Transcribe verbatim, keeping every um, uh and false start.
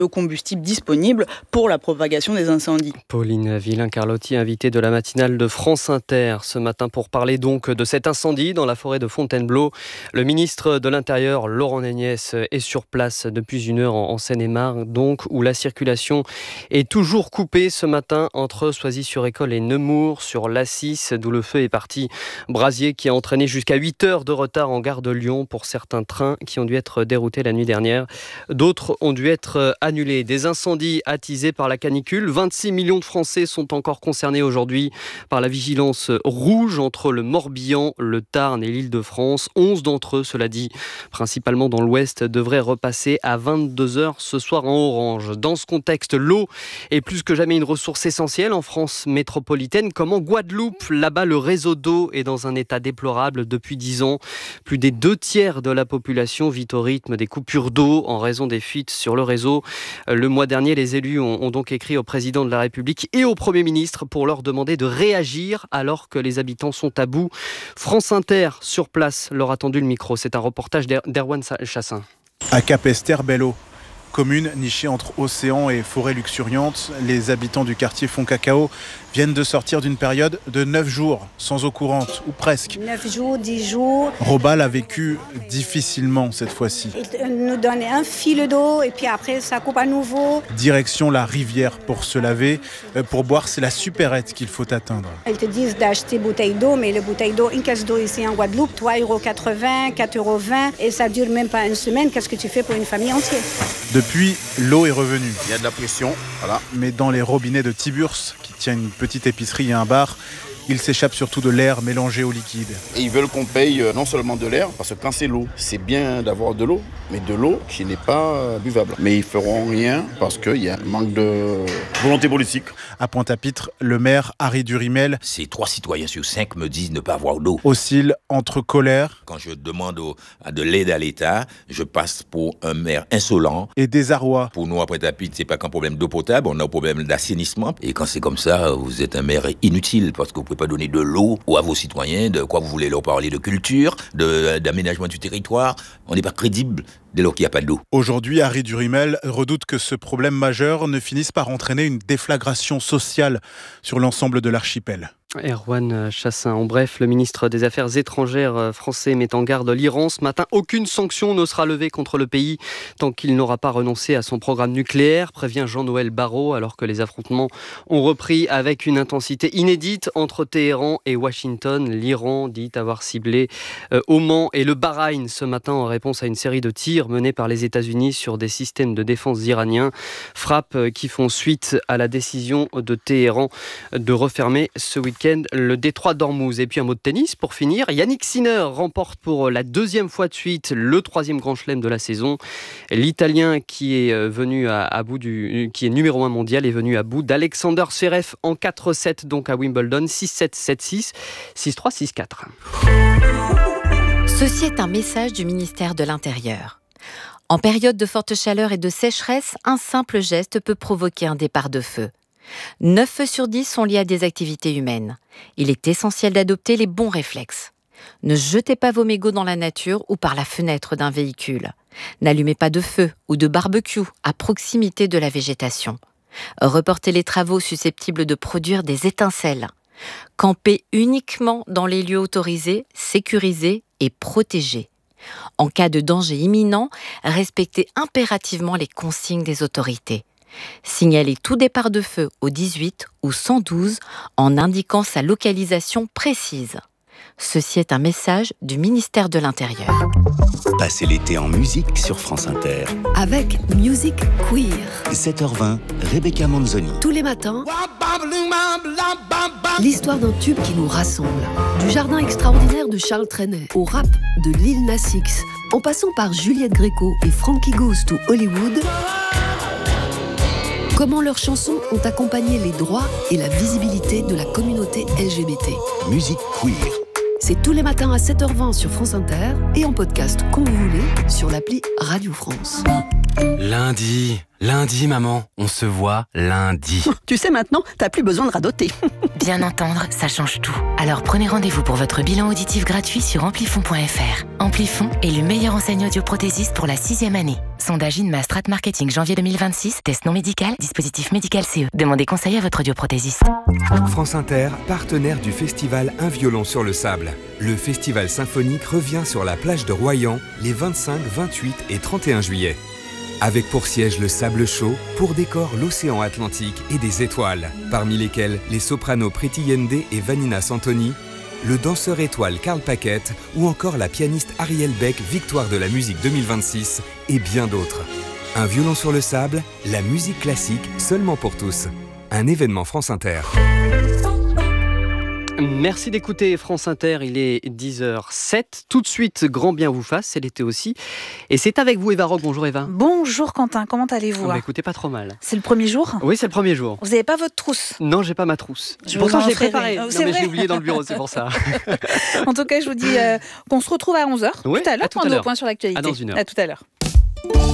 le combustible disponible pour la propagation des incendies. Pauline Villain-Carlotti, invitée de la matinale de France Inter ce matin pour parler donc de cet incendie dans la forêt de Fontainebleau. Le ministre de l'Intérieur, Laurent Nunez, est sur place depuis une heure en Seine-et-Marne, donc où la circulation est toujours coupée ce matin entre Soisy-sur-École et Nemours sur l'A six, d'où le feu est parti. Brasier qui a entraîné jusqu'à huit heures de retard en gare de Lyon pour certains trains qui ont dû être déroutés la nuit dernière. D'autres ont dû être annulés. Des incendies attisés par la canicule. vingt-six millions de Français sont encore concernés aujourd'hui par la vigilance rouge entre le Morbihan, le Tarn et l'Île-de-France. onze d'entre eux, cela dit, principalement dans l'Ouest, devraient repasser à vingt-deux heures ce soir en orange. Dans ce contexte, l'eau est plus que jamais une ressource essentielle en France métropolitaine, comme en Guadeloupe. Là-bas, le réseau d'eau est dans un état déplorable depuis dix ans. Plus des deux tiers de la population vit au rythme des coupures d'eau en raison des fuites sur le réseau. Le mois dernier, les élus ont, ont donc écrit au président de la République et au Premier ministre pour leur demander de réagir alors que les habitants sont à bout. France Inter, sur place, leur a tendu le micro. C'est un reportage d'Erwan Chassin. À Capesterre-Belle-Eau, commune nichée entre océan et forêt luxuriante, les habitants du quartier Font-Cacao viennent de sortir d'une période de neuf jours sans eau courante, ou presque. neuf jours, dix jours. Robal a vécu difficilement cette fois-ci. Ils nous donnent un fil d'eau et puis après ça coupe à nouveau. Direction la rivière pour se laver. Pour boire, c'est la supérette qu'il faut atteindre. Ils te disent d'acheter bouteille d'eau, mais la bouteille d'eau, une caisse d'eau ici en Guadeloupe, trois euros quatre-vingts, quatre euros vingt, et ça dure même pas une semaine. Qu'est-ce que tu fais pour une famille entière ? Depuis, l'eau est revenue. Il y a de la pression, voilà. Mais dans les robinets de Tiburce, qui tient une petite épicerie et un bar, il s'échappe surtout de l'air mélangé au liquide. Et ils veulent qu'on paye non seulement de l'air, parce que quand c'est l'eau, c'est bien d'avoir de l'eau, mais de l'eau qui n'est pas buvable. Mais ils feront rien parce qu'il y a un manque de volonté politique. À Pointe-à-Pitre, le maire Harry Durimel, ces trois citoyens sur cinq me disent ne pas avoir d'eau. Oscille entre colère. Quand je demande au, à de l'aide à l'État, je passe pour un maire insolent. Et désarroi. Pour nous, à Pointe-à-Pitre, c'est pas qu'un problème d'eau potable, on a un problème d'assainissement. Et quand c'est comme ça, vous êtes un maire inutile parce que vous pouvez pas donner de l'eau à vos citoyens, de quoi vous voulez leur parler de culture, de, d'aménagement du territoire. On n'est pas crédible dès lors qu'il n'y a pas d'eau. Aujourd'hui, Harry Durimel redoute que ce problème majeur ne finisse par entraîner une déflagration sociale sur l'ensemble de l'archipel. Erwan Chassin. En bref, le ministre des Affaires étrangères français met en garde l'Iran. Ce matin, aucune sanction ne sera levée contre le pays tant qu'il n'aura pas renoncé à son programme nucléaire, prévient Jean-Noël Barrot, alors que les affrontements ont repris avec une intensité inédite entre Téhéran et Washington. L'Iran dit avoir ciblé euh, Oman et le Bahreïn ce matin en réponse à une série de tirs menés par les États-Unis sur des systèmes de défense iraniens. Frappes qui font suite à la décision de Téhéran de refermer ce week-end le détroit d'Ormuz. Et puis un mot de tennis pour finir. Yannick Sinner remporte pour la deuxième fois de suite le troisième grand chelem de la saison. L'Italien qui est venu à, à bout du, qui est numéro un mondial est venu à bout d'Alexander Zverev en quatre sept donc à Wimbledon. six sept, sept six, six trois, six quatre. Ceci est un message du ministère de l'Intérieur. En période de forte chaleur et de sécheresse, un simple geste peut provoquer un départ de feu. neuf feux sur dix sont liés à des activités humaines. Il est essentiel d'adopter les bons réflexes. Ne jetez pas vos mégots dans la nature ou par la fenêtre d'un véhicule. N'allumez pas de feu ou de barbecue à proximité de la végétation. Reportez les travaux susceptibles de produire des étincelles. Campez uniquement dans les lieux autorisés, sécurisés et protégés. En cas de danger imminent, respectez impérativement les consignes des autorités. Signalez tout départ de feu au dix-huit ou cent douze en indiquant sa localisation précise. Ceci est un message du ministère de l'Intérieur. Passez l'été en musique sur France Inter. Avec Music Queer. sept heures vingt, Rebecca Manzoni. Tous les matins, l'histoire d'un tube qui nous rassemble. Du jardin extraordinaire de Charles Trenet au rap de Lil Nas X, en passant par Juliette Gréco et Frankie Goes to Hollywood. Comment leurs chansons ont accompagné les droits et la visibilité de la communauté L G B T. Musique Queer. C'est tous les matins à sept heures vingt sur France Inter et en podcast quand vous voulez sur l'appli Radio France. Lundi, lundi maman, on se voit lundi. Tu sais maintenant, t'as plus besoin de radoter. Bien entendre, ça change tout. Alors prenez rendez-vous pour votre bilan auditif gratuit sur amplifon point f r. Amplifon est le meilleur enseigne audioprothésiste pour la sixième année. Sondage INMA Strat Marketing janvier deux mille vingt-six, test non médical, dispositif médical C E. Demandez conseil à votre audioprothésiste. France Inter, partenaire du festival Un violon sur le sable. Le festival symphonique revient sur la plage de Royan les vingt-cinq, vingt-huit et trente et un juillet. Avec pour siège le sable chaud, pour décor l'océan Atlantique et des étoiles, parmi lesquelles les sopranos Priti Yende et Vanina Santoni, le danseur étoile Karl Paquette ou encore la pianiste Ariel Beck, victoire de la musique deux mille vingt-six, et bien d'autres. Un violon sur le sable, la musique classique seulement pour tous. Un événement France Inter. Merci d'écouter France Inter, il est dix heures sept. Tout de suite, grand bien vous fasse, c'est l'été aussi. Et c'est avec vous Eva Rock. Bonjour Eva. Bonjour Quentin, comment allez-vous? Oh bah écoutez, pas trop mal. C'est le premier jour? Oui, c'est le premier jour. Vous n'avez pas votre trousse? Non, j'ai pas ma trousse. Je Pourtant, vous j'ai préparé. Oh, non, c'est mais vrai. j'ai oublié dans le bureau, c'est pour ça. En tout cas, je vous dis euh, qu'on se retrouve à onze heures Oui, tout à l'heure à tout pour à nos l'heure. points sur l'actualité. À dans une heure. À tout à l'heure.